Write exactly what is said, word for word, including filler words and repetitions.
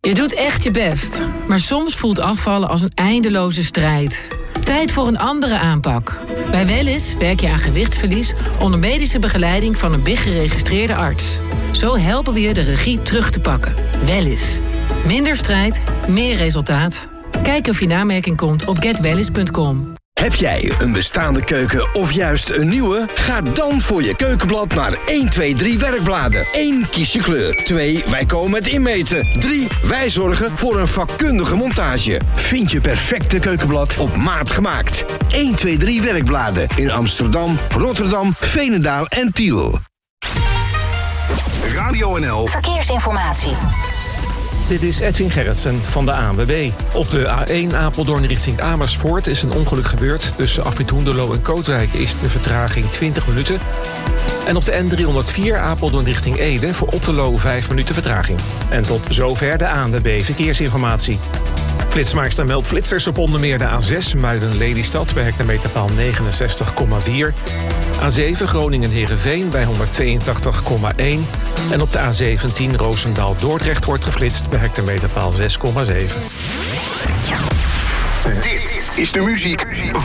Je doet echt je best, maar soms voelt afvallen als een eindeloze strijd. Tijd voor een andere aanpak. Bij Wellys werk je aan gewichtsverlies onder medische begeleiding van een B I G-geregistreerde arts. Zo helpen we je de regie terug te pakken. Wellys. Minder strijd, meer resultaat. Kijk of je in aanmerking komt op get wellys punt com. Heb jij een bestaande keuken of juist een nieuwe? Ga dan voor je keukenblad naar één, twee, drie werkbladen. één. Kies je kleur. twee. Wij komen met inmeten. drie. Wij zorgen voor een vakkundige montage. Vind je perfecte keukenblad op maat gemaakt. één, twee, drie werkbladen in Amsterdam, Rotterdam, Veenendaal en Tiel. Radio N L Verkeersinformatie. Dit is Edwin Gerritsen van de A N W B. Op de A één Apeldoorn richting Amersfoort is een ongeluk gebeurd. Tussen Afrit Hoenderloo en Kootwijk is de vertraging twintig minuten. En op de N driehonderdvier Apeldoorn richting Ede voor Otterlo vijf minuten vertraging. En tot zover de A N W B Verkeersinformatie. Flitsmaakster meldt flitsers op onder meer de A zes Muiden-Lelystad bij hectometerpaal negenenzestig komma vier. A zeven Groningen-Heerenveen bij honderdtweeëntachtig komma één. En op de A zeventien Roosendaal-Dordrecht wordt geflitst bij hectometerpaal zes komma zeven. Dit is de muziek